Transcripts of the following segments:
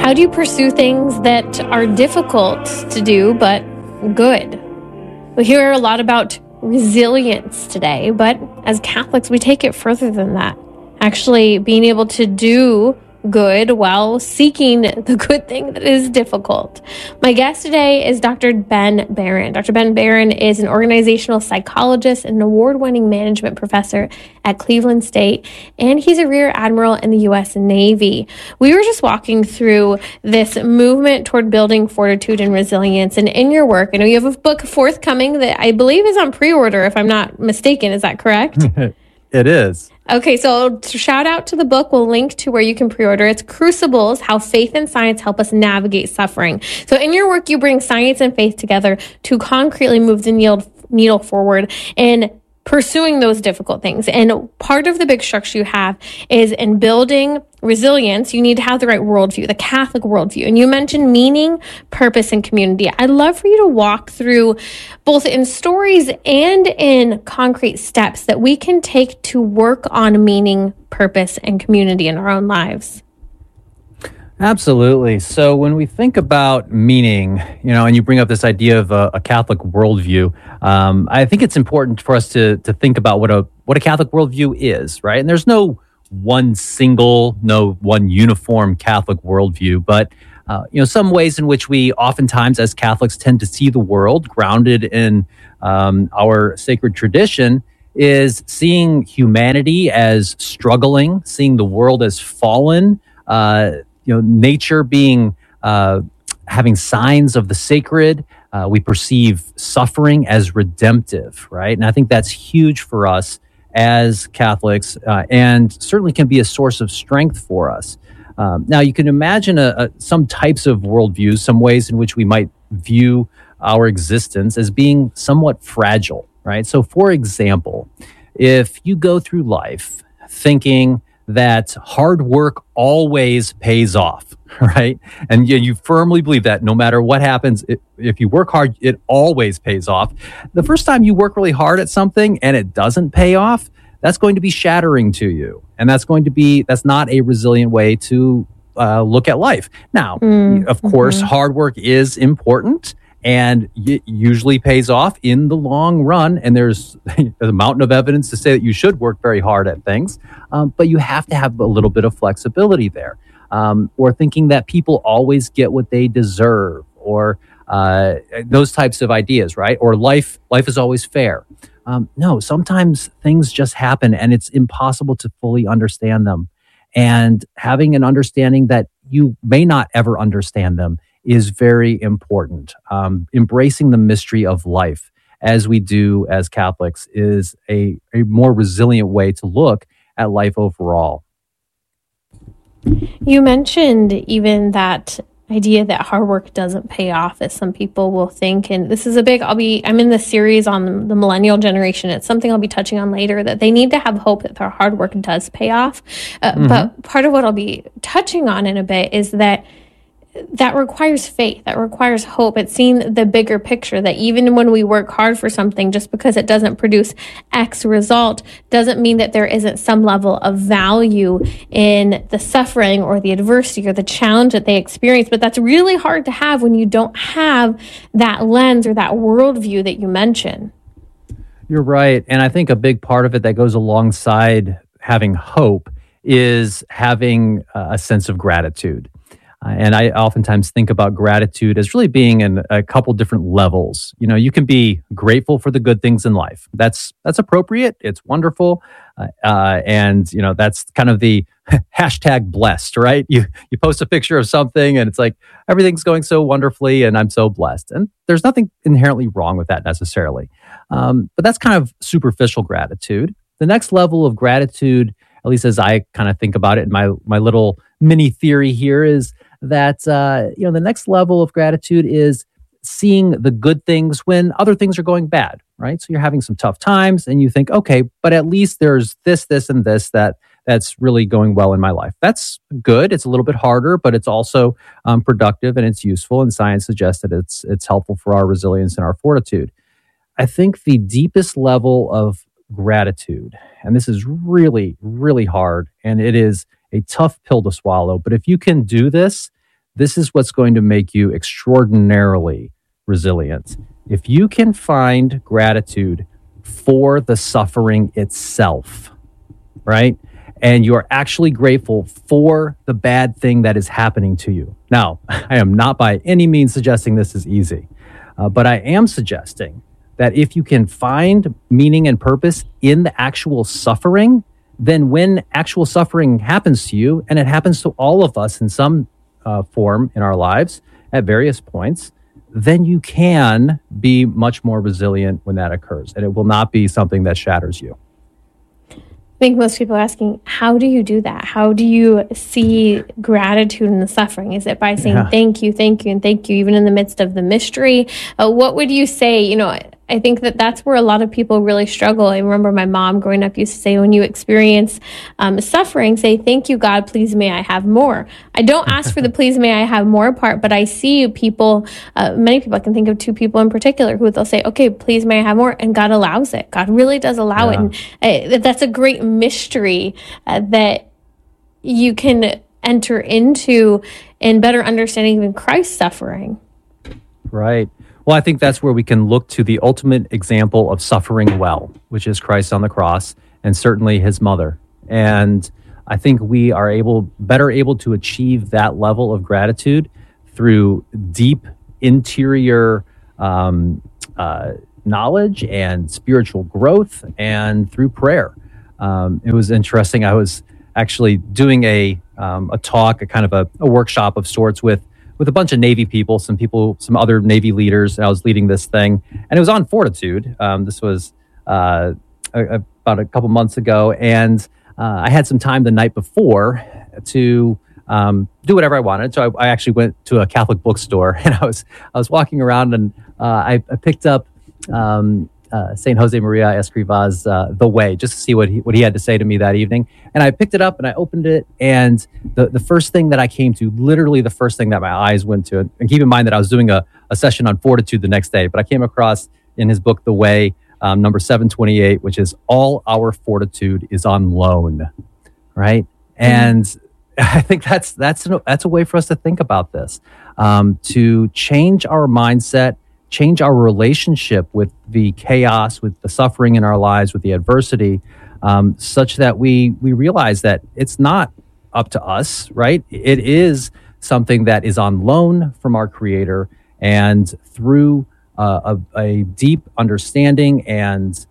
How do you pursue things that are difficult to do, but good? We hear a lot about resilience today, but as Catholics, we take it further than that. Actually, being able to do good while seeking the good thing that is difficult. My guest today is Dr. Ben Barron. Dr. Ben Barron is an organizational psychologist and an award-winning management professor at Cleveland State, and he's a Rear Admiral in the U.S. Navy. We were just walking through this movement toward building fortitude and resilience, and in your work, I know you have a book forthcoming that I believe is on pre-order, if I'm not mistaken. Is that correct? It is. Okay, so shout out to the book. We'll link to where you can pre-order. It's Crucibles, How Faith and Science Help Us Navigate Suffering. So in your work, you bring science and faith together to concretely move the needle forward in pursuing those difficult things. And part of the big structure you have is in building resilience, you need to have the right worldview, the Catholic worldview. And you mentioned meaning, purpose, and community. I'd love for you to walk through both in stories and in concrete steps that we can take to work on meaning, purpose, and community in our own lives. Absolutely. So when we think about meaning, and you bring up this idea of a Catholic worldview, I think it's important for us to think about what a Catholic worldview is, right? And there's no one uniform Catholic worldview, but some ways in which we oftentimes as Catholics tend to see the world grounded in our sacred tradition is seeing humanity as struggling, seeing the world as fallen, nature being having signs of the sacred. We perceive suffering as redemptive, right? And I think that's huge for us as Catholics, and certainly can be a source of strength for us. Now, you can imagine some types of worldviews, some ways in which we might view our existence as being somewhat fragile, right? So, for example, if you go through life thinking that hard work always pays off, right? And you firmly believe that no matter what happens, if you work hard, it always pays off. The first time you work really hard at something and it doesn't pay off, that's going to be shattering to you. And that's not a resilient way to look at life. Now, of course, hard work is important and it usually pays off in the long run. And there's a mountain of evidence to say that you should work very hard at things, but you have to have a little bit of flexibility there. Or thinking that people always get what they deserve, or those types of ideas, right? Or life is always fair. No, sometimes things just happen and it's impossible to fully understand them. And having an understanding that you may not ever understand them is very important. Embracing the mystery of life, as we do as Catholics, is a more resilient way to look at life overall. You mentioned even that idea that hard work doesn't pay off, as some people will think. And this is I'm in the series on the millennial generation. It's something I'll be touching on later, that they need to have hope that their hard work does pay off. But part of what I'll be touching on in a bit is that requires faith, that requires hope. It's seeing the bigger picture, that even when we work hard for something, just because it doesn't produce X result doesn't mean that there isn't some level of value in the suffering or the adversity or the challenge that they experience. But that's really hard to have when you don't have that lens or that worldview that you mentioned. You're right. And I think a big part of it that goes alongside having hope is having a sense of gratitude. And I oftentimes think about gratitude as really being in a couple different levels. You can be grateful for the good things in life. That's appropriate. It's wonderful. And that's kind of the hashtag blessed, right? You post a picture of something and it's like, everything's going so wonderfully and I'm so blessed. And there's nothing inherently wrong with that necessarily. But that's kind of superficial gratitude. The next level of gratitude, at least as I kind of think about it in my little mini theory here, is that the next level of gratitude is seeing the good things when other things are going bad, right? So you're having some tough times and you think, okay, but at least there's this, and this that's really going well in my life. That's good. It's a little bit harder, but it's also productive and it's useful. And science suggests that it's helpful for our resilience and our fortitude. I think the deepest level of gratitude, and this is really, really hard, and it is a tough pill to swallow, but if you can do this, this is what's going to make you extraordinarily resilient. If you can find gratitude for the suffering itself, right? And you're actually grateful for the bad thing that is happening to you. Now, I am not by any means suggesting this is easy, but I am suggesting that if you can find meaning and purpose in the actual suffering, then when actual suffering happens to you, and it happens to all of us in some form in our lives at various points, then you can be much more resilient when that occurs, and it will not be something that shatters you. I think most people are asking, how do you do that? How do you see gratitude in the suffering? Is it by saying thank you, and thank you, even in the midst of the mystery? What would you say? I think that's where a lot of people really struggle. I remember my mom growing up used to say, when you experience suffering, say, thank you, God, please may I have more. I don't ask for the please may I have more part, but I see people, many people, I can think of two people in particular who they'll say, okay, please may I have more, and God allows it. God really does allow it. And that's a great mystery that you can enter into in better understanding even Christ's suffering. Right. Well, I think that's where we can look to the ultimate example of suffering well, which is Christ on the cross, and certainly his mother. And I think we are better able to achieve that level of gratitude through deep interior knowledge and spiritual growth, and through prayer. It was interesting. I was actually doing a talk, a kind of a workshop of sorts with a bunch of Navy people, some other Navy leaders. And I was leading this thing, and it was on fortitude. This was about a couple months ago, and I had some time the night before to do whatever I wanted. So I actually went to a Catholic bookstore, and I was walking around, and I picked up Saint Jose Maria Escriva's The Way, just to see what he had to say to me that evening. And I picked it up and I opened it, and the first thing that I came to, literally the first thing that my eyes went to, and keep in mind that I was doing a session on fortitude the next day, but I came across in his book The Way, number 728, which is, all our fortitude is on loan, right? And I think that's a way for us to think about this, to change our mindset, change our relationship with the chaos, with the suffering in our lives, with the adversity, such that we realize that it's not up to us, right? It is something that is on loan from our Creator, and through a deep understanding and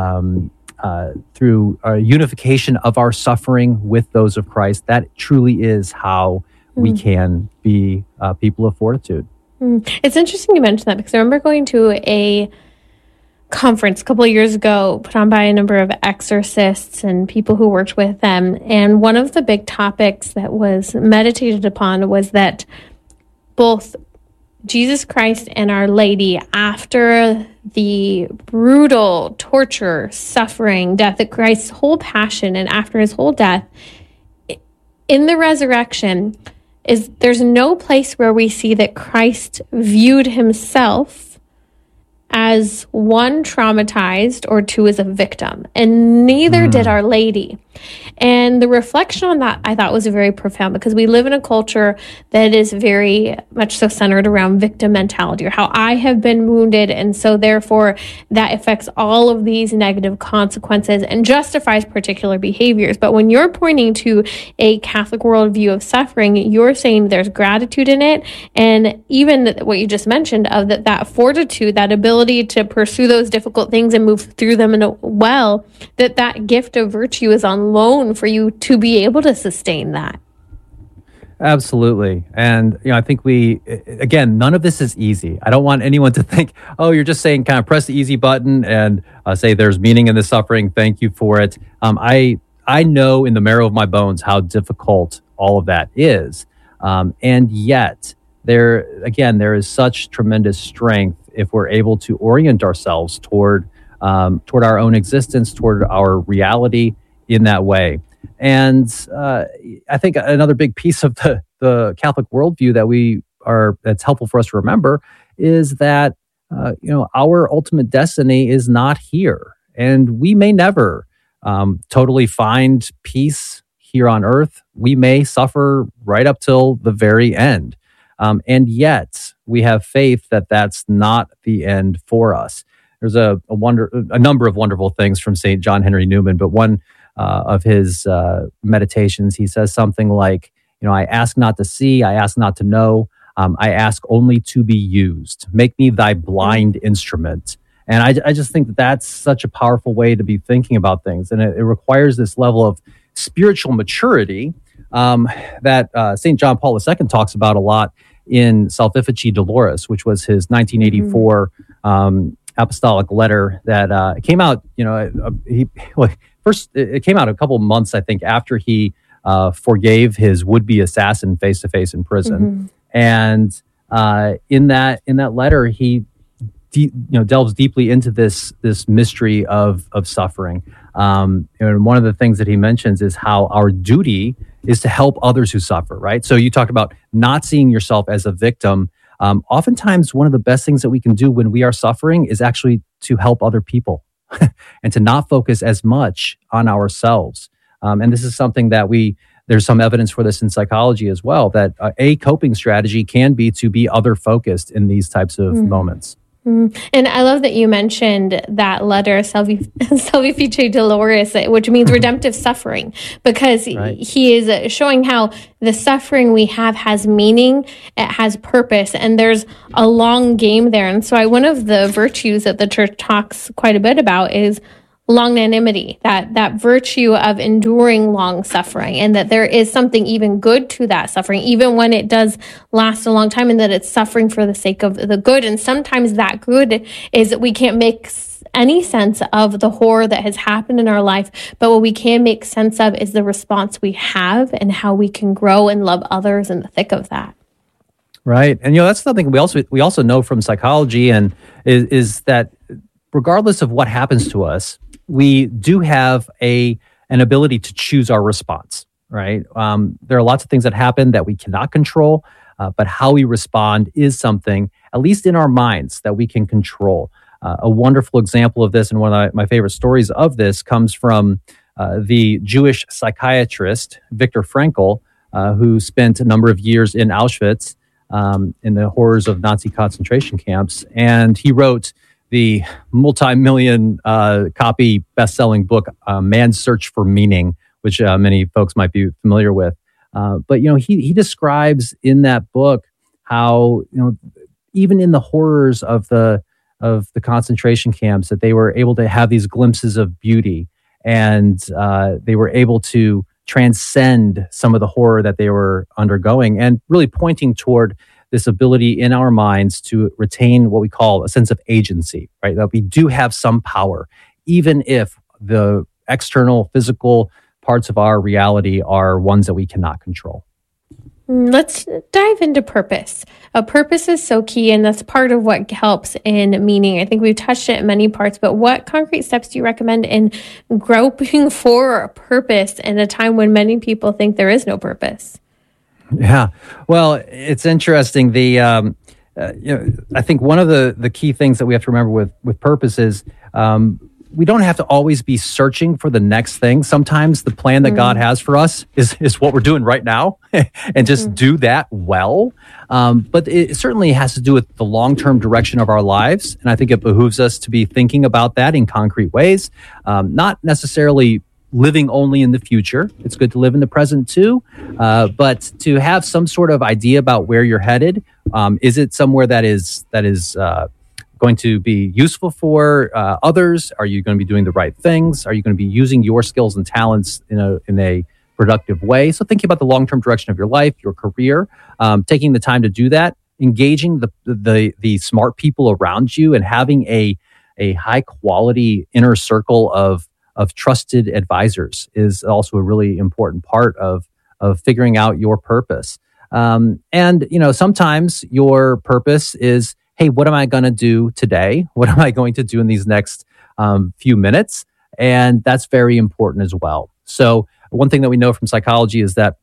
through a unification of our suffering with those of Christ, that truly is how we can be people of fortitude. It's interesting you mention that, because I remember going to a conference a couple of years ago put on by a number of exorcists and people who worked with them. And one of the big topics that was meditated upon was that both Jesus Christ and Our Lady, after the brutal torture, suffering, death, that Christ's whole passion, and after his whole death, in the resurrection, there's no place where we see that Christ viewed himself as one, traumatized, or two, as a victim, and neither did Our Lady. And the reflection on that, I thought, was very profound, because we live in a culture that is very much so centered around victim mentality, or how I have been wounded, and so therefore that affects all of these negative consequences and justifies particular behaviors. But when you're pointing to a Catholic worldview of suffering, you're saying there's gratitude in it, and even what you just mentioned of that fortitude, that ability to pursue those difficult things and move through them that gift of virtue is on loan for you to be able to sustain that. Absolutely. And, I think again, none of this is easy. I don't want anyone to think, oh, you're just saying kind of press the easy button and say there's meaning in the suffering. Thank you for it. I know in the marrow of my bones how difficult all of that is. And yet there is such tremendous strength if we're able to orient ourselves toward our own existence, toward our reality in that way. And I think another big piece of the Catholic worldview that's helpful for us to remember is that our ultimate destiny is not here, and we may never totally find peace here on earth. We may suffer right up till the very end. And yet we have faith that that's not the end for us. There's a number of wonderful things from St. John Henry Newman, but one of his meditations, he says something like, I ask not to see, I ask not to know, I ask only to be used. Make me thy blind instrument. And I just think that that's such a powerful way to be thinking about things. And it requires this level of spiritual maturity that St. John Paul II talks about a lot in Salvifici Doloris, which was his 1984 apostolic letter that came out, it came out a couple of months, I think, after he forgave his would-be assassin face-to-face in prison. And in that letter, he delves deeply into this mystery of suffering. And one of the things that he mentions is how our duty is to help others who suffer, right? So you talked about not seeing yourself as a victim. Oftentimes, one of the best things that we can do when we are suffering is actually to help other people and to not focus as much on ourselves. And this is something that there's some evidence for this in psychology as well, that a coping strategy can be to be other focused in these types of moments. And I love that you mentioned that letter, Salvifici Doloris, which means redemptive suffering, because he is showing how the suffering we have has meaning, it has purpose, and there's a long game there. And so one of the virtues that the church talks quite a bit about is longanimity, that virtue of enduring long suffering, and that there is something even good to that suffering, even when it does last a long time, and that it's suffering for the sake of the good. And sometimes that good is that we can't make any sense of the horror that has happened in our life, but what we can make sense of is the response we have and how we can grow and love others in the thick of that. Right. And that's something we also know from psychology, and is that regardless of what happens to us, we do have an ability to choose our response, right? There are lots of things that happen that we cannot control, but how we respond is something, at least in our minds, that we can control. A wonderful example of this, and one of my favorite stories of this, comes from the Jewish psychiatrist Viktor Frankl, who spent a number of years in Auschwitz in the horrors of Nazi concentration camps. And he wrote the multi-million copy best-selling book, Man's Search for Meaning, which many folks might be familiar with. But he describes in that book how even in the horrors of the concentration camps, that they were able to have these glimpses of beauty, and they were able to transcend some of the horror that they were undergoing, and really pointing toward this ability in our minds to retain what we call a sense of agency, right? That we do have some power, even if the external physical parts of our reality are ones that we cannot control. Let's dive into purpose. Purpose is so key, and that's part of what helps in meaning. I think we've touched it in many parts, but what concrete steps do you recommend in groping for a purpose in a time when many people think there is no purpose? Yeah, well, it's interesting. I think one of the key things that we have to remember with purpose is we don't have to always be searching for the next thing. Sometimes the plan that God has for us is what we're doing right now, and just do that well. But it certainly has to do with the long-term direction of our lives, and I think it behooves us to be thinking about that in concrete ways, not necessarily living only in the future. It's good to live in the present too, but to have some sort of idea about where you're headed. Is it somewhere that is going to be useful for others? Are you going to be doing the right things? Are you going to be using your skills and talents in a productive way? So thinking about the long-term direction of your life, your career, taking the time to do that, engaging the smart people around you, and having a high quality inner circle of trusted advisors is also a really important part of figuring out your purpose. And sometimes your purpose is, hey, what am I going to do today? What am I going to do in these next few minutes? And that's very important as well. So one thing that we know from psychology is that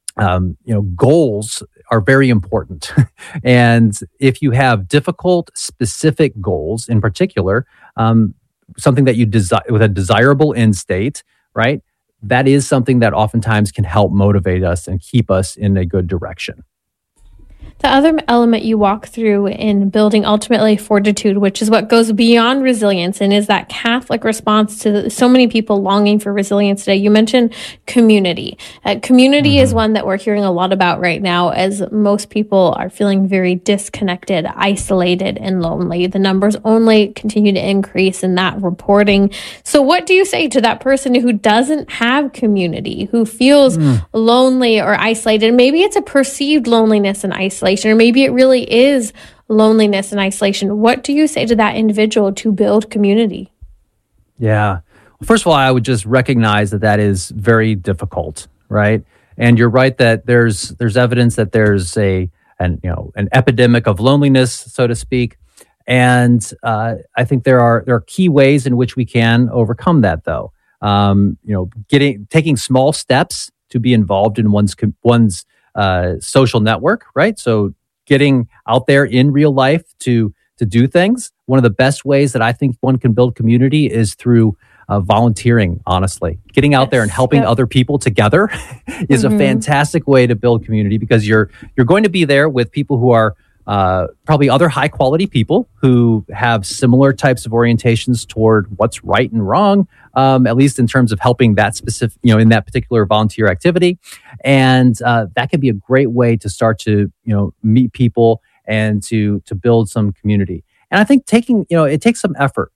goals are very important. And if you have difficult, specific goals in particular, something that you desire with a desirable end state, right? That is something that oftentimes can help motivate us and keep us in a good direction. The other element you walk through in building ultimately fortitude, which is what goes beyond resilience and is that Catholic response to so many people longing for resilience today. You mentioned community. Community is one that we're hearing a lot about right now as most people are feeling very disconnected, isolated, and lonely. The numbers only continue to increase in that reporting. So what do you say to that person who doesn't have community, who feels lonely or isolated? Maybe it's a perceived loneliness and isolation, or maybe it really is loneliness and isolation. What do you say to that individual to build community? Yeah. Well, first of all, I would just recognize that is very difficult, right? And you're right that there's evidence that there's an epidemic of loneliness, so to speak. And I think there are key ways in which we can overcome that, though. Taking small steps to be involved in one's social network, right? So getting out there in real life to do things. One of the best ways that I think one can build community is through volunteering, honestly. Getting out there and helping other people together is a fantastic way to build community, because you're going to be there with people who are probably other high quality people who have similar types of orientations toward what's right and wrong, at least in terms of helping that specific, in that particular volunteer activity. And that can be a great way to start to, meet people and to build some community. And I think it takes some effort.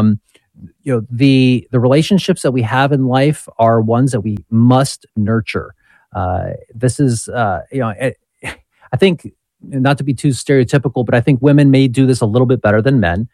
The relationships that we have in life are ones that we must nurture. This is, I think, not to be too stereotypical, but I think women may do this a little bit better than men.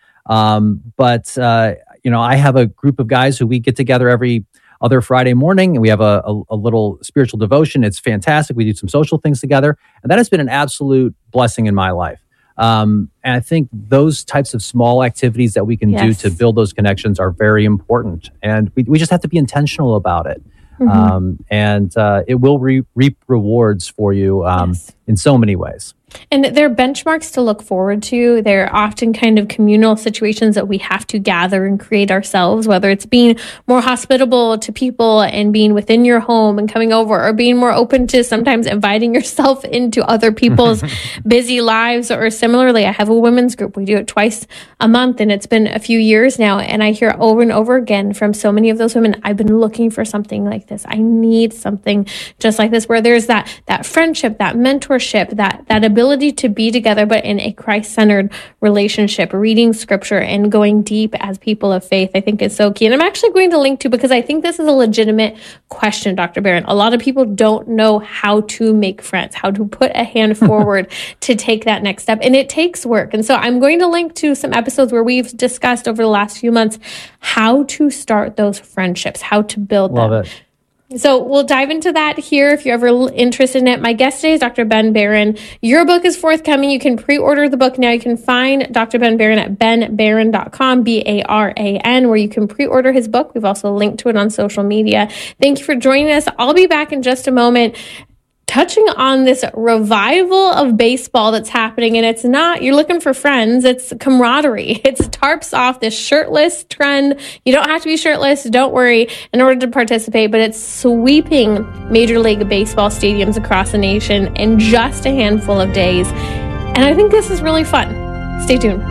But I have a group of guys who we get together every other Friday morning, and we have a little spiritual devotion. It's fantastic. We do some social things together, and that has been an absolute blessing in my life. And I think those types of small activities that we can do to build those connections are very important. And we just have to be intentional about it. And it will reap rewards for you in so many ways. And there are benchmarks to look forward to. There are often kind of communal situations that we have to gather and create ourselves, whether it's being more hospitable to people and being within your home and coming over, or being more open to sometimes inviting yourself into other people's busy lives. Or similarly, I have a women's group. We do it twice a month, and it's been a few years now. And I hear over and over again from so many of those women, I've been looking for something like this. I need something just like this, where there's that friendship, that mentorship, that ability to be together, but in a Christ-centered relationship, reading scripture and going deep as people of faith, I think is so key. And I'm actually going to link to, because I think this is a legitimate question, Dr. Barron. A lot of people don't know how to make friends, how to put a hand forward to take that next step. And it takes work. And so I'm going to link to some episodes where we've discussed over the last few months how to start those friendships, how to build them. Love it. So we'll dive into that here if you're ever interested in it. My guest today is Dr. Ben Barron. Your book is forthcoming. You can pre-order the book now. You can find Dr. Ben Barron at benbarron.com, BARAN, where you can pre-order his book. We've also linked to it on social media. Thank you for joining us. I'll be back in just a moment, touching on this revival of baseball that's happening. And it's not, you're looking for friends, it's camaraderie. It's tarps off, this shirtless trend. You don't have to be shirtless, don't worry, in order to participate, but it's sweeping Major League Baseball stadiums across the nation in just a handful of days. And I think this is really fun. Stay tuned.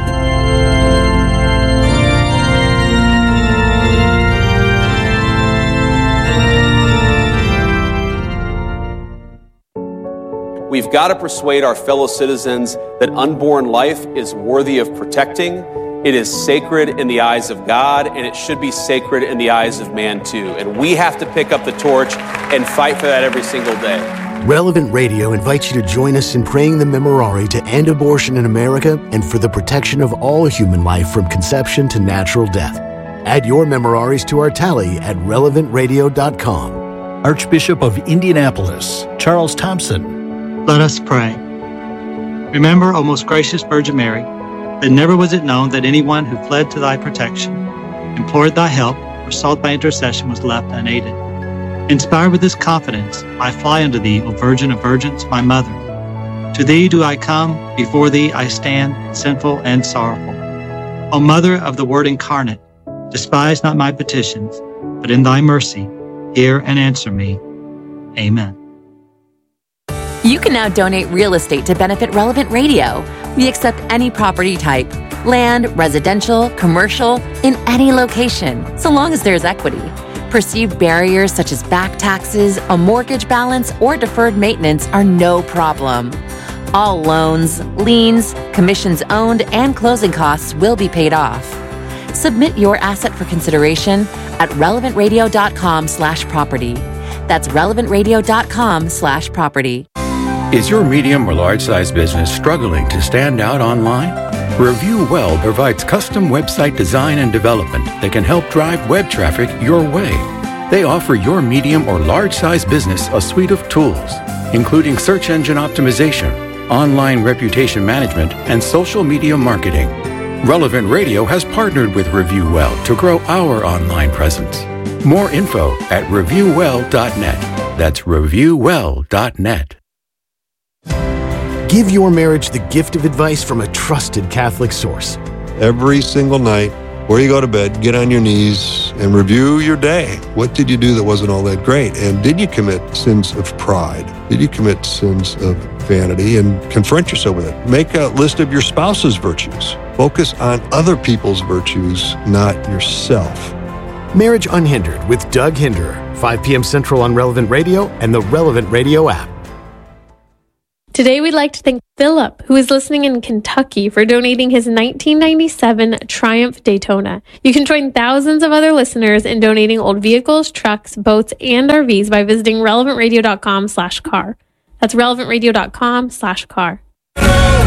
We've got to persuade our fellow citizens that unborn life is worthy of protecting. It is sacred in the eyes of God, and it should be sacred in the eyes of man too. And we have to pick up the torch and fight for that every single day. Relevant Radio invites you to join us in praying the Memorare to end abortion in America and for the protection of all human life from conception to natural death. Add your Memoraries to our tally at relevantradio.com. Archbishop of Indianapolis, Charles Thompson. Let us pray. Remember, O most gracious Virgin Mary, that never was it known that anyone who fled to thy protection, implored thy help, or sought thy intercession was left unaided. Inspired with this confidence, I fly unto thee, O Virgin of Virgins, my Mother. To thee do I come, before thee I stand, sinful and sorrowful. O Mother of the Word incarnate, despise not my petitions, but in thy mercy, hear and answer me. Amen. You can now donate real estate to benefit Relevant Radio. We accept any property type, land, residential, commercial, in any location, so long as there's equity. Perceived barriers such as back taxes, a mortgage balance, or deferred maintenance are no problem. All loans, liens, commissions owned, and closing costs will be paid off. Submit your asset for consideration at relevantradio.com/property. That's relevantradio.com/property. Is your medium or large-size business struggling to stand out online? Review Well provides custom website design and development that can help drive web traffic your way. They offer your medium or large-size business a suite of tools, including search engine optimization, online reputation management, and social media marketing. Relevant Radio has partnered with Review Well to grow our online presence. More info at reviewwell.net. That's reviewwell.net. Give your marriage the gift of advice from a trusted Catholic source. Every single night, before you go to bed, get on your knees and review your day. What did you do that wasn't all that great? And did you commit sins of pride? Did you commit sins of vanity? And confront yourself with it. Make a list of your spouse's virtues. Focus on other people's virtues, not yourself. Marriage Unhindered with Doug Hinderer, 5 p.m. Central on Relevant Radio and the Relevant Radio app. Today, we'd like to thank Philip, who is listening in Kentucky, for donating his 1997 Triumph Daytona. You can join thousands of other listeners in donating old vehicles, trucks, boats, and RVs by visiting relevantradio.com/car. That's relevantradio.com/car.